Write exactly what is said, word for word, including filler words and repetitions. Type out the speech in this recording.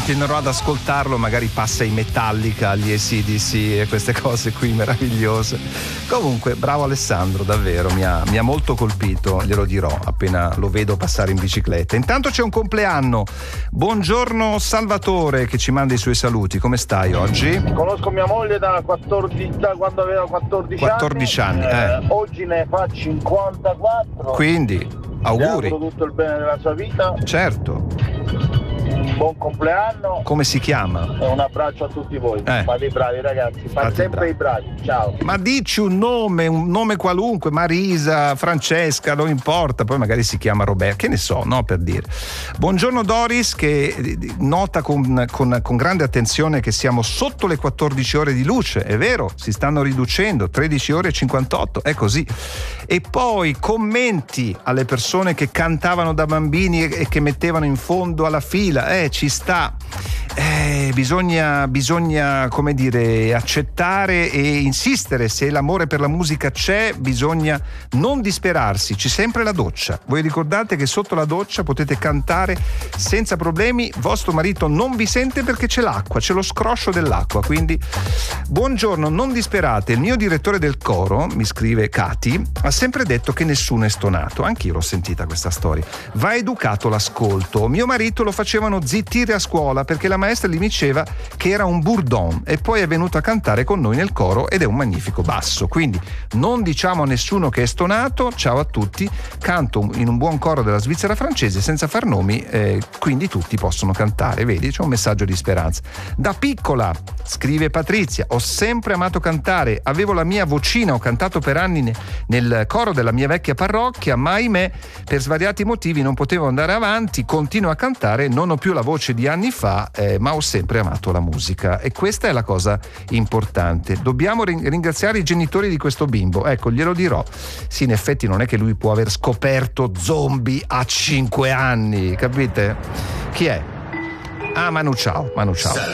continuerò ad ascoltarlo, magari passa i Metallica, gli A C D C e queste cose qui meravigliose. Comunque bravo Alessandro, davvero mi ha, mi ha molto colpito, glielo dirò appena lo vedo passare in bicicletta. Intanto c'è un compleanno. Buongiorno Salvatore che ci manda i suoi saluti. Come stai oggi? Conosco mia moglie da quattordici, da quando aveva quattordici, quattordici anni, anni eh. Eh, oggi ne fa cinquantaquattro. Quindi auguri. Le auguro tutto il bene della sua vita. Certo. Un buon compleanno. Come si chiama? E un abbraccio a tutti voi. Eh. Fate i bravi ragazzi, fate, Fate sempre bravi. i bravi. Ciao. Ma dici un nome, un nome qualunque, Marisa, Francesca, non importa, poi magari si chiama Roberto, che ne so, no, per dire. Buongiorno Doris, che nota con, con, con grande attenzione che siamo sotto le quattordici ore di luce, è vero, si stanno riducendo, tredici ore e cinquantotto, è così. E poi commenti alle persone che cantavano da bambini e, e che mettevano in fondo alla fila, eh, ci sta. Eh, bisogna, bisogna, come dire, accettare e insistere. Se l'amore per la musica c'è, bisogna non disperarsi. C'è sempre la doccia. Voi ricordate che sotto la doccia potete cantare senza problemi. Vostro marito non vi sente perché c'è l'acqua, c'è lo scroscio dell'acqua. Quindi, buongiorno, non disperate. Il mio direttore del coro, mi scrive Cati, ha sempre detto che nessuno è stonato. Anch'io l'ho sentita questa storia. Va educato l'ascolto. Mio marito lo facevano zittire a scuola perché la maestra gli diceva che era un bourdon e poi è venuto a cantare con noi nel coro ed è un magnifico basso. Quindi non diciamo a nessuno che è stonato. Ciao a tutti, canto in un buon coro della Svizzera francese senza far nomi, eh, quindi tutti possono cantare. Vedi, c'è un messaggio di speranza. Da piccola, scrive Patrizia, ho sempre amato cantare, avevo la mia vocina, ho cantato per anni ne, nel coro della mia vecchia parrocchia, ma ahimè per svariati motivi non potevo andare avanti, continuo a cantare, non ho più la voce di anni fa, eh, ma ho sempre amato la musica e questa è la cosa importante. Dobbiamo ringraziare i genitori di questo bimbo, ecco, glielo dirò. Sì, in effetti non è che lui può aver scoperto Zombie a cinque anni, capite? Chi è? Ah, Manu Chao, Manu Chao.